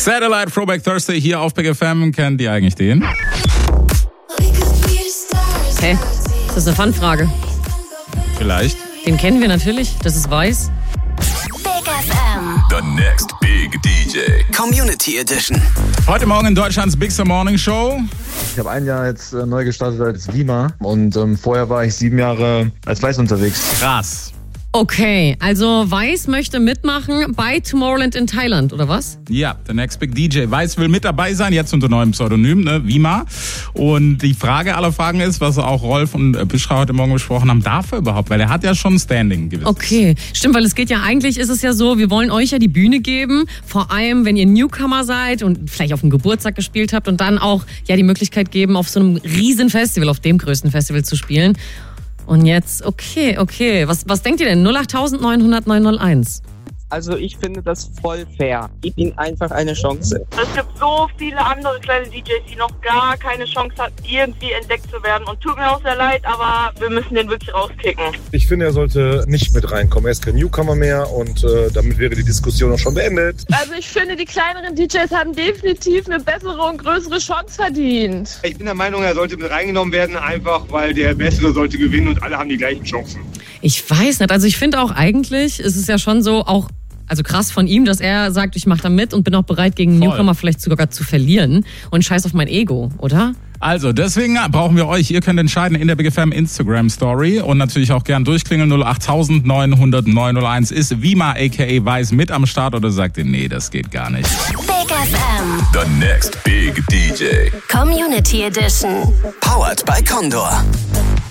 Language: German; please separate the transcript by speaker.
Speaker 1: Satellite Throwback Thursday hier auf Big FM. Kennt ihr eigentlich den?
Speaker 2: Hä? Ist das eine Fanfrage?
Speaker 1: Vielleicht.
Speaker 2: Den kennen wir natürlich, das ist Weiß.
Speaker 3: Big FM.
Speaker 4: The next big DJ. Community Edition.
Speaker 1: Heute Morgen in Deutschlands Big Sur Morning Show.
Speaker 5: Ich habe ein Jahr jetzt neu gestartet als Wima und vorher war ich 7 Jahre als Weiß unterwegs.
Speaker 1: Krass.
Speaker 2: Okay, also Weiß möchte mitmachen bei Tomorrowland in Thailand, oder was?
Speaker 1: Ja, the next big DJ. Weiß will mit dabei sein, jetzt unter neuem Pseudonym, ne? Wima. Und die Frage aller Fragen ist, was auch Rolf und Bischra heute Morgen besprochen haben, darf er überhaupt? Weil er hat ja schon Standing gewiss.
Speaker 2: Okay, stimmt, weil es geht ja eigentlich, ist es ja so, wir wollen euch ja die Bühne geben, vor allem wenn ihr Newcomer seid und vielleicht auf dem Geburtstag gespielt habt und dann auch ja die Möglichkeit geben, auf so einem riesen Festival, auf dem größten Festival zu spielen. Und jetzt, okay. Was denkt ihr denn? 08000 900 901.
Speaker 6: Also ich finde das voll fair. Gib ihnen einfach eine Chance.
Speaker 7: Es gibt so viele andere kleine DJs, die noch gar keine Chance hatten, irgendwie entdeckt zu werden. Und tut mir auch sehr leid, aber wir müssen den wirklich rauskicken.
Speaker 8: Ich finde, er sollte nicht mit reinkommen. Er ist kein Newcomer mehr und damit wäre die Diskussion auch schon beendet.
Speaker 7: Also ich finde, die kleineren DJs haben definitiv eine bessere und größere Chance verdient.
Speaker 9: Ich bin der Meinung, er sollte mit reingenommen werden, einfach weil der Bessere sollte gewinnen und alle haben die gleichen Chancen.
Speaker 2: Ich weiß nicht, also ich finde auch eigentlich, ist es ja schon so, auch also krass von ihm, dass er sagt, ich mache da mit und bin auch bereit, gegen Newcomer vielleicht sogar zu verlieren und scheiß auf mein Ego, oder?
Speaker 1: Also, deswegen brauchen wir euch. Ihr könnt entscheiden in der Big FM Instagram Story und natürlich auch gern durchklingeln. 08000 900 901. Ist Wima aka Weiß mit am Start oder sagt ihr, nee, das geht gar nicht?
Speaker 3: Big FM.
Speaker 4: The next big DJ.
Speaker 3: Community Edition.
Speaker 4: Powered by Condor.